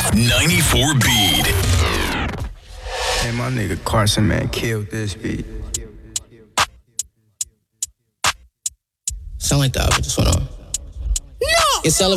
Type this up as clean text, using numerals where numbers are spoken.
94 beat. Hey, my nigga Carson, man, killed this beat. Sound like the album just went on. No! It's